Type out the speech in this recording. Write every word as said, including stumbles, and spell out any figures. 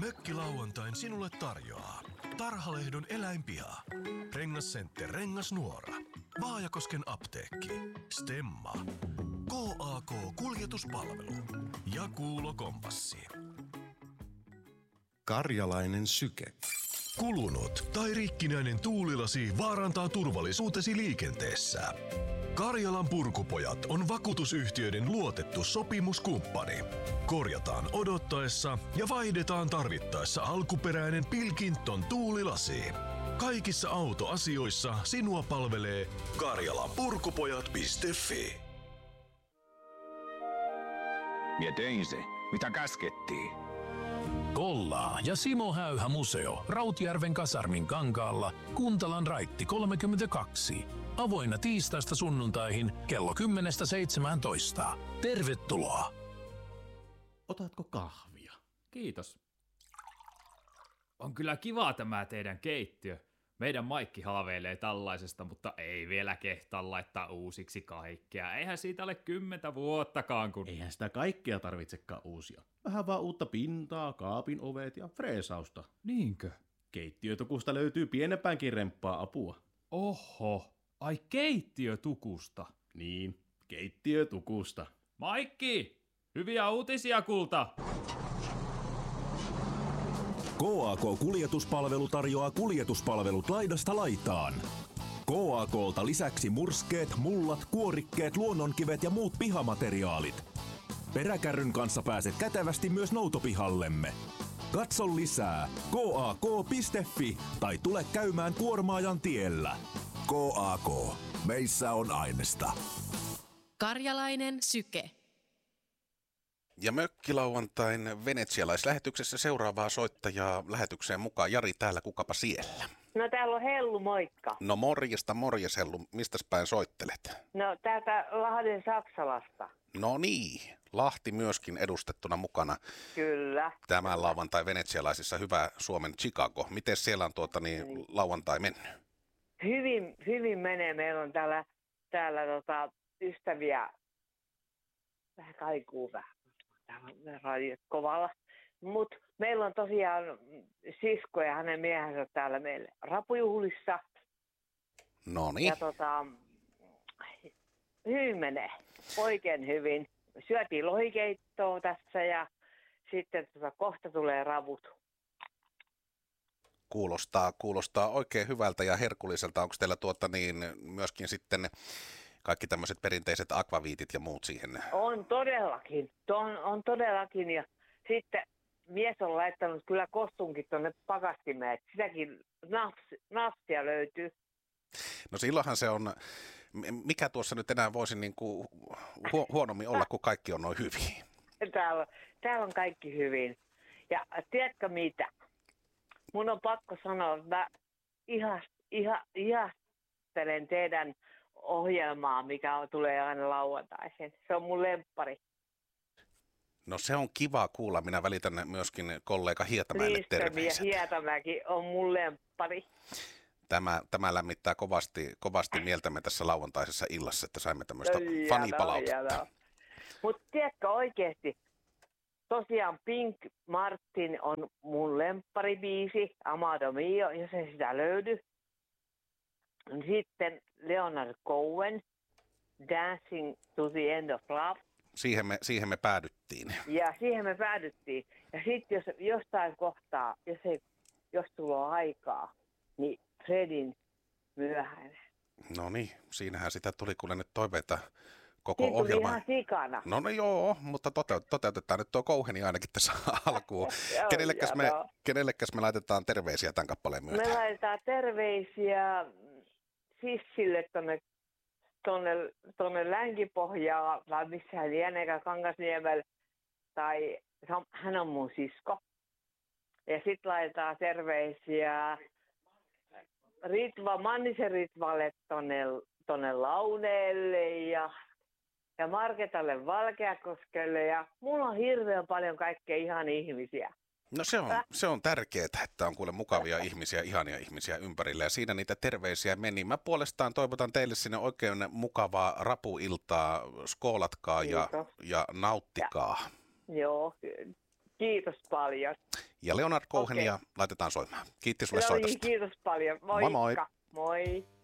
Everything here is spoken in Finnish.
Mökkilauantain sinulle tarjoaa Tarhalehdon eläinpiha, Rengascenter Rengasnuora, Vaajakosken apteekki, Stemma, K A K-kuljetuspalvelu ja Kuulo-kompassi. Karjalainen syke. Kulunut tai rikkinäinen tuulilasi vaarantaa turvallisuutesi liikenteessä. Karjalan purkupojat on vakuutusyhtiöiden luotettu sopimuskumppani. Korjataan odottaessa ja vaihdetaan tarvittaessa alkuperäinen Pilkington tuulilasi. Kaikissa autoasioissa sinua palvelee karjalanpurkupojat piste fi. Mie tein se, mitä käskettiin. Kollaa ja Simo Häyhä museo Rautjärven kasarmin kankaalla, Kuntalan raitti kolmekymmentäkaksi. Avoinna tiistaista sunnuntaihin kello kymmenestä seitsemääntoista. Tervetuloa! Otatko kahvia? Kiitos. On kyllä kiva tämä teidän keittiö. Meidän Maikki haaveilee tällaisesta, mutta ei vielä kehtaa laittaa uusiksi kaikkea. Eihän siitä ole kymmentä vuottakaan, kun... Eihän sitä kaikkea tarvitsekaan uusia. Vähän vaan uutta pintaa, kaapin ovet ja freesausta. Niinkö? Keittiötukusta löytyy pienempäänkin remppaa apua. Oho, ai keittiötukusta. Niin, keittiötukusta. Maikki, hyviä uutisia kulta! K A K-kuljetuspalvelu tarjoaa kuljetuspalvelut laidasta laitaan. K A K:lta lisäksi murskeet, mullat, kuorikkeet, luonnonkivet ja muut pihamateriaalit. Peräkärryn kanssa pääset kätevästi myös noutopihallemme. Katso lisää K A K piste fi tai tule käymään Kuormaajan tiellä. K A K. Meissä on ainesta. Karjalainen syke. Ja Mökkilauantain venetsialaislähetyksessä seuraavaa soittajaa lähetykseen mukaan. Jari täällä, kukapa siellä? No täällä on Hellu, moikka. No morjesta, morjes Hellu. Mistäs päin soittelet? No täältä Lahden Saksalasta. No niin, Lahti myöskin edustettuna mukana. Kyllä. Tämän lauantai venetsialaisissa hyvä Suomen Chicago. Miten siellä on tuota niin lauantai mennyt? Hyvin, hyvin menee. Meillä on täällä, täällä tota, ystäviä. Vähän kaikuu vähän. Täällä on radiot kovalla. Mutta meillä on tosiaan sisko ja hänen miehensä täällä meille rapujuhlissa. No niin. Ja tota, hyvin menee. Oikein hyvin. Syötiin lohikeittoa tässä ja sitten tota, kohta tulee ravut. Kuulostaa, kuulostaa oikein hyvältä ja herkulliselta. Onko teillä tuota niin myöskin sitten kaikki tämmöiset perinteiset akvaviitit ja muut siihen? On todellakin. On, on todellakin. Ja sitten mies on laittanut kyllä kostunkin tuonne pakastimeen. Sitäkin nafs, nafsia löytyy. No silloinhan se on, mikä tuossa nyt enää voisi niin kuin hu- huonommin olla, kun kaikki on noin hyvin. Täällä, täällä on kaikki hyvin. Ja tiedätkö mitä? Mun on pakko sanoa, että mä ihast, iha, ihastelen teidän ohjelmaa, mikä tulee aina lauantaisin. Se on mun lemppari. No se on kiva kuulla. Minä välitän myöskin kollega Hietamäelle terveiset. Ja Hietamäki on mun lemppari. Tämä, tämä lämmittää kovasti, kovasti mieltämme tässä lauantaisessa illassa, että saimme tämmöistä fanipalautetta. Mutta tiedätkö oikeasti, tosiaan Pink Martin on mun lempparibiisi, Amado Mio, jos ei sitä löydy. Sitten Leonard Cohen, Dancing to the End of Love. Siihen me, siihen me päädyttiin. Ja siihen me päädyttiin. Ja sitten jos jostain kohtaa, jos, ei, jos tulee aikaa, niin Fredin Myöhäinen. No niin, siinähän sitä tuli kuule nyt toiveita koko Siitä ohjelma. Ihan sikana. No, no joo, mutta toteut, toteutetaan nyt tuo Coheni ainakin tässä alkuun. Kenellekäs me, kenellekäs me laitetaan terveisiä tämän kappaleen myötä? Me laitetaan terveisiä Sissille tonne, tonne, tonne Länkipohjaan, vai missä hän lieneekään Kangasniemellä, tai hän on mun sisko. Ja sitten laitetaan terveisiä Ritva, Mannisen Ritvalle tonne, tonne Launeelle ja, ja Marketalle Valkeakoskelle. Ja mulla on hirveän paljon kaikkea ihan ihmisiä. No se on, se on tärkeää, että on kuule mukavia ihmisiä, ihania ihmisiä ympärillä ja siinä niitä terveisiä meni. Mä puolestaan toivotan teille sinne oikein mukavaa rapuiltaa, skoolatkaa ja, ja nauttikaa. Ja, joo, kiitos paljon. ja Leonard Cohenia Okei. laitetaan soimaan. Kiitti sulle No niin, soitosta. kiitos paljon. Moi moi. Moikka. Moi.